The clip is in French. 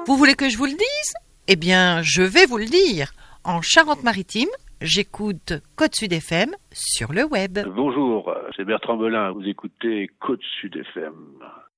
Vous voulez que je vous le dise? Eh bien, je vais vous le dire. En Charente-Maritime, j'écoute Côte Sud FM sur le web. Bonjour, c'est Bertrand Belin. Vous écoutez Côte Sud FM.